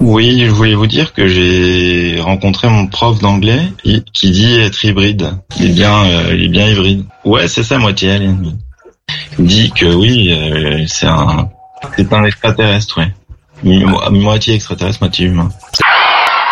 Oui, je voulais vous dire que j'ai rencontré mon prof d'anglais qui dit être hybride. Il est bien hybride. Ouais, c'est ça, moitié alien. Il dit que oui, c'est un extraterrestre, ouais. Moitié extraterrestre, moitié humain.